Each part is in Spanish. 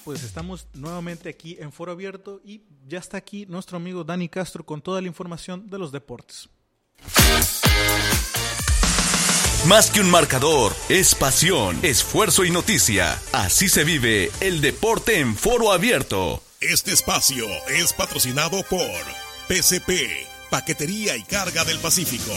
pues estamos nuevamente aquí en Foro Abierto y ya está aquí nuestro amigo Dani Castro con toda la información de los deportes. Más que un marcador, es pasión, esfuerzo y noticia. Así se vive el deporte en Foro Abierto. Este espacio es patrocinado por PCP, Paquetería y Carga del Pacífico.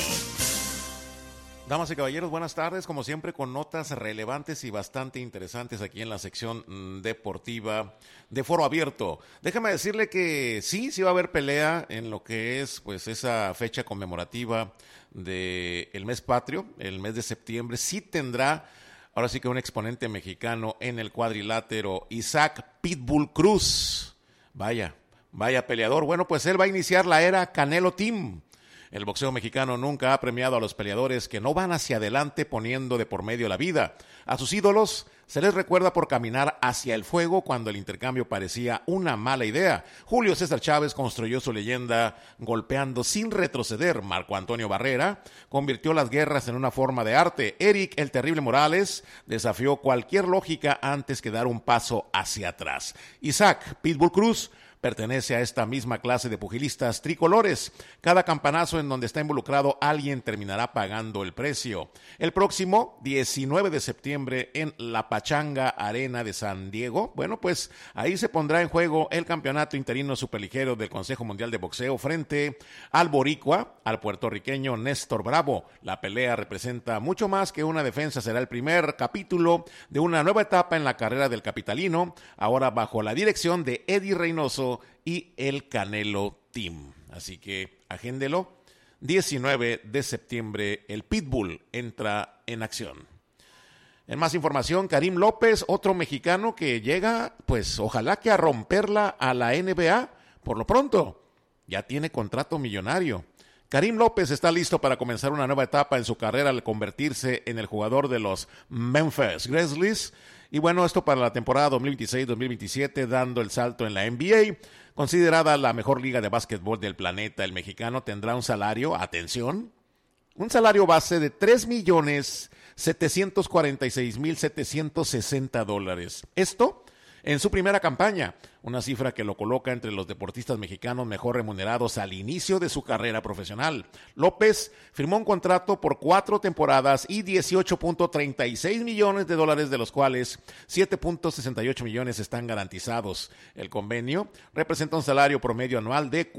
Damas y caballeros, buenas tardes, como siempre con notas relevantes y bastante interesantes aquí en la sección deportiva de Foro Abierto. Déjame decirle que sí va a haber pelea en lo que es pues esa fecha conmemorativa del mes patrio, el mes de septiembre. Sí tendrá ahora sí que un exponente mexicano en el cuadrilátero, Isaac Pitbull Cruz. Vaya peleador. Bueno, pues él va a iniciar la era Canelo Team. El boxeo mexicano nunca ha premiado a los peleadores que no van hacia adelante poniendo de por medio la vida. A sus ídolos se les recuerda por caminar hacia el fuego cuando el intercambio parecía una mala idea. Julio César Chávez construyó su leyenda golpeando sin retroceder. Marco Antonio Barrera convirtió las guerras en una forma de arte. Eric el Terrible Morales desafió cualquier lógica antes que dar un paso hacia atrás. Isaac Pitbull Cruz pertenece a esta misma clase de pugilistas tricolores. Cada campanazo en donde está involucrado alguien terminará pagando el precio. El próximo 19 de septiembre en la Pachanga Arena de San Diego, bueno, pues ahí se pondrá en juego el campeonato interino superligero del Consejo Mundial de Boxeo frente al boricua, al puertorriqueño Néstor Bravo. La pelea representa mucho más que una defensa, será el primer capítulo de una nueva etapa en la carrera del capitalino, ahora bajo la dirección de Eddie Reynoso y el Canelo Team. Así que agéndelo, 19 de septiembre el Pitbull entra en acción. En más información, Karim López, otro mexicano que llega, pues ojalá que a romperla a la NBA, por lo pronto, ya tiene contrato millonario. Karim López está listo para comenzar una nueva etapa en su carrera al convertirse en el jugador de los Memphis Grizzlies. Y bueno, esto para la temporada 2026-2027, dando el salto en la NBA. Considerada la mejor liga de básquetbol del planeta, el mexicano tendrá un salario, atención, un salario base de $3,746,760. Esto en su primera campaña, una cifra que lo coloca entre los deportistas mexicanos mejor remunerados al inicio de su carrera profesional. López firmó un contrato por 4 temporadas y $18.36 millones, de los cuales $7.68 millones están garantizados. El convenio representa un salario promedio anual de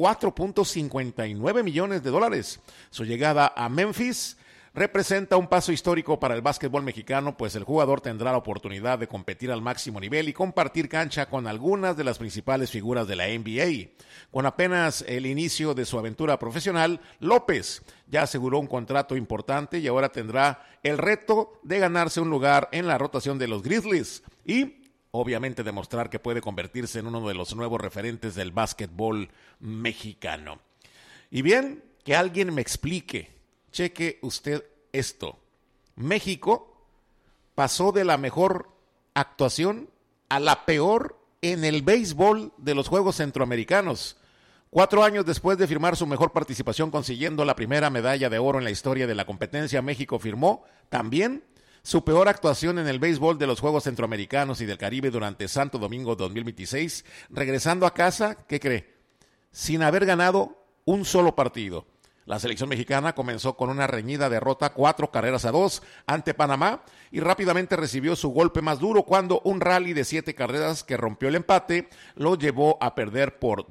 $4.59 millones. Su llegada a Memphis representa un paso histórico para el básquetbol mexicano, pues el jugador tendrá la oportunidad de competir al máximo nivel y compartir cancha con algunas de las principales figuras de la NBA. Con apenas el inicio de su aventura profesional, López ya aseguró un contrato importante y ahora tendrá el reto de ganarse un lugar en la rotación de los Grizzlies y obviamente demostrar que puede convertirse en uno de los nuevos referentes del básquetbol mexicano. Y bien, que alguien me explique. Cheque usted esto. México pasó de la mejor actuación a la peor en el béisbol de los Juegos Centroamericanos. 4 años después de firmar su mejor participación consiguiendo la primera medalla de oro en la historia de la competencia, México firmó también su peor actuación en el béisbol de los Juegos Centroamericanos y del Caribe durante Santo Domingo 2026, regresando a casa, ¿qué cree? Sin haber ganado un solo partido. La selección mexicana comenzó con una reñida derrota 4-2 ante Panamá y rápidamente recibió su golpe más duro cuando un rally de 7 carreras que rompió el empate lo llevó a perder por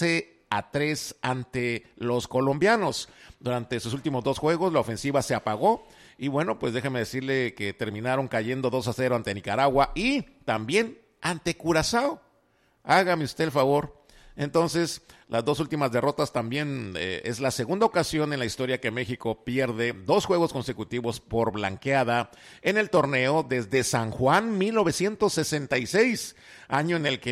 12-3 ante los colombianos. Durante sus últimos 2 juegos la ofensiva se apagó y bueno, pues déjeme decirle que terminaron cayendo 2-0 ante Nicaragua y también ante Curazao. Hágame usted el favor. Entonces, las 2 últimas derrotas también es la segunda ocasión en la historia que México pierde 2 juegos consecutivos por blanqueada en el torneo desde San Juan 1966, año en el que